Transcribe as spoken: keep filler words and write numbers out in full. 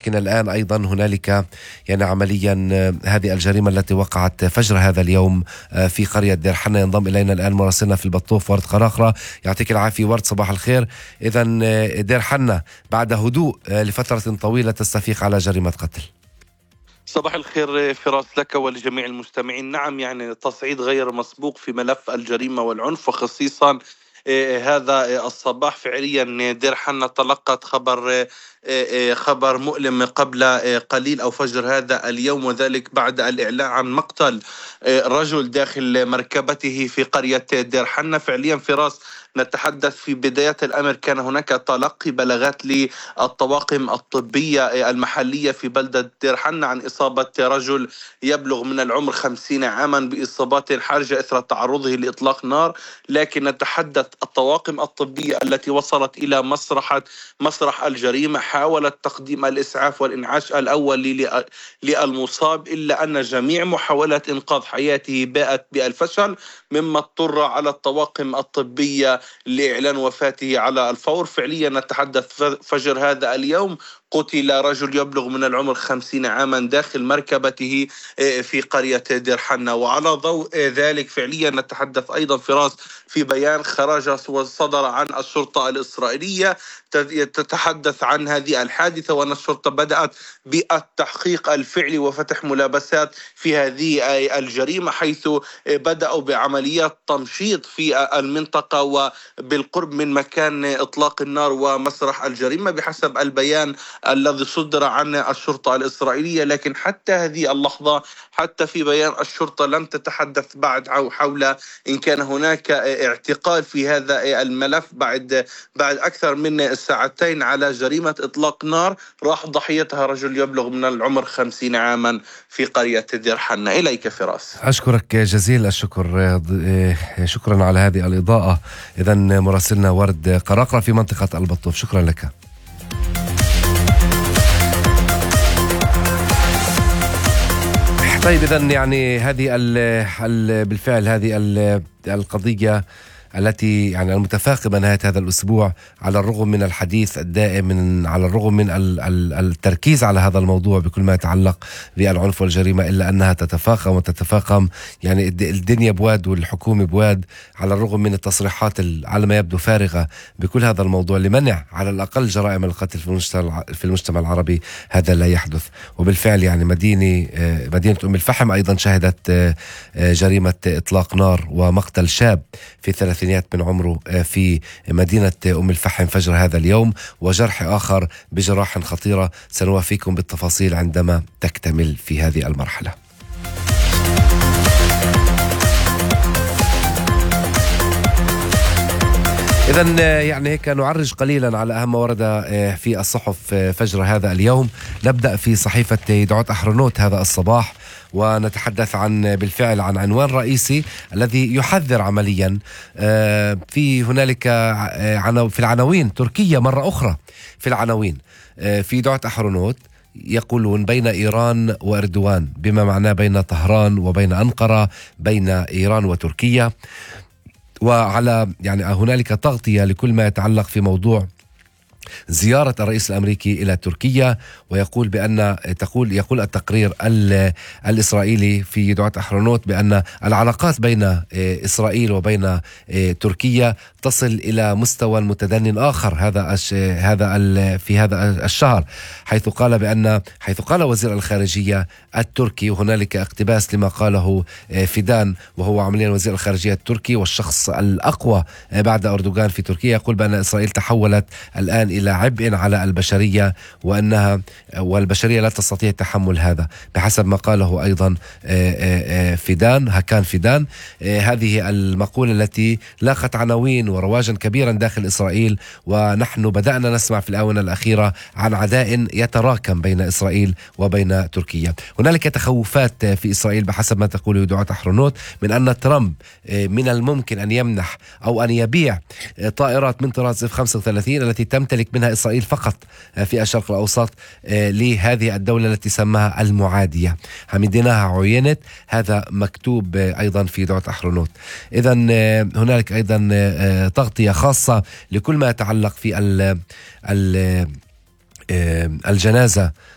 ولكن الآن أيضا هنالك يعني عمليا هذه الجريمة التي وقعت فجر هذا اليوم في قرية دير حنة. ينضم إلينا الآن مراسلنا في البطوف ورد قراقرة. يعطيك العافية ورد، صباح الخير. إذا دير حنة بعد هدوء لفترة طويلة تستفيق على جريمة قتل. صباح الخير فراس لك ولجميع المستمعين. نعم، يعني تصعيد غير مسبوق في ملف الجريمة والعنف، وخصيصا هذا الصباح فعليا دير حنة تلقت خبر خبر مؤلم قبل قليل أو فجر هذا اليوم، وذلك بعد الإعلان عن مقتل رجل داخل مركبته في قرية دير حنة. فعليا فراس نتحدث في بداية الأمر كان هناك تلقي بلاغات للطواقم الطبية المحلية في بلدة دير حنة عن إصابة رجل يبلغ من العمر خمسين عاما بإصابات حرجة إثر تعرضه لإطلاق نار، لكن نتحدث الطواقم الطبية التي وصلت إلى مسرح مسرح الجريمة حاولت تقديم الإسعاف والإنعاش الأول للمصاب، إلا أن جميع محاولات إنقاذ حياته باءت بالفشل، مما اضطر على الطواقم الطبية لإعلان وفاته على الفور. فعليا نتحدث فجر هذا اليوم قتل رجل يبلغ من العمر خمسين عاما داخل مركبته في قرية دير حنة. وعلى ضوء ذلك فعليا نتحدث أيضا فراس في بيان خرج وصدر عن الشرطة الإسرائيلية تتحدث عن هذه الحادثة، وأن الشرطة بدأت بالتحقيق الفعلي وفتح ملابسات في هذه الجريمة، حيث بدأوا بعمليات تمشيط في المنطقة وبالقرب من مكان إطلاق النار ومسرح الجريمة بحسب البيان الذي صدر عن الشرطة الإسرائيلية. لكن حتى هذه اللحظة، حتى في بيان الشرطة لم تتحدث بعد حول إن كان هناك اعتقال في هذا الملف بعد بعد أكثر من ساعتين على جريمة إطلاق نار راح ضحيتها رجل يبلغ من العمر خمسين عاما في قرية دير حنة. إليك فراس. أشكرك جزيل الشكر، شكرا على هذه الإضاءة. إذن مراسلنا ورد قراقرة في منطقة البطوف، شكرا لك. طيب إذن يعني هذه ال ال بالفعل هذه ال القضية التي يعني المتفاقمة نهاية هذا الأسبوع، على الرغم من الحديث الدائم، من على الرغم من ال ال التركيز على هذا الموضوع بكل ما يتعلق بالعنف والجريمة، إلا أنها تتفاقم وتتفاقم. يعني الدنيا بواد والحكومة بواد، على الرغم من التصريحات على ما يبدو فارغة بكل هذا الموضوع لمنع على الأقل جرائم القتل في المجتمع في المجتمع العربي، هذا لا يحدث. وبالفعل يعني مدينة مدينة أم الفحم أيضا شهدت جريمة إطلاق نار ومقتل شاب في ثلاث من عمره في مدينة أم الفحم فجر هذا اليوم، وجرح آخر بجراح خطيرة. سنوافيكم بالتفاصيل عندما تكتمل في هذه المرحلة. إذن يعني هيك نعرج قليلا على أهم ما ورد في الصحف فجر هذا اليوم. نبدأ في صحيفة يدعوت أحرنوت هذا الصباح، ونتحدث عن بالفعل عن عنوان رئيسي الذي يحذر عمليا في هنالك في العناوين تركيا مرة أخرى. في العناوين في يدعوت أحرنوت يقولون بين إيران وإردوان، بما معناه بين طهران وبين أنقرة، بين إيران وتركيا. وعلى يعني هنالك تغطية لكل ما يتعلق في موضوع زيارة الرئيس الأمريكي إلى تركيا. ويقول بأن تقول يقول التقرير الإسرائيلي في يدعوت أحرنوت بأن العلاقات بين إسرائيل وبين تركيا تصل إلى مستوى متدنٍ آخر هذا هذا في هذا الشهر، حيث قال بأن حيث قال وزير الخارجية التركي، وهنالك اقتباس لما قاله فيدان وهو عمليا وزير الخارجية التركي والشخص الأقوى بعد أردوغان في تركيا، يقول بأن إسرائيل تحولت الآن إلى عبء على البشرية، وأنها والبشرية لا تستطيع تحمل هذا، بحسب ما قاله أيضا فيدان هكان فيدان. هذه المقولة التي لاقت عناوين ورواجا كبيرا داخل إسرائيل، ونحن بدأنا نسمع في الآونة الأخيرة عن عداء يتراكم بين إسرائيل وبين تركيا. هنالك تخوفات في إسرائيل بحسب ما تقول يدعوت أحرنوت من أن ترامب من الممكن أن يمنح أو أن يبيع طائرات من طراز إف خمسة وثلاثين التي تمتلك منها إسرائيل فقط في الشرق الأوسط لهذه الدولة التي سماها المعادية. حمدناها عينت، هذا مكتوب أيضا في يدعوت أحرنوت. إذن هنالك أيضا تغطية خاصة لكل ما يتعلق في الجنازة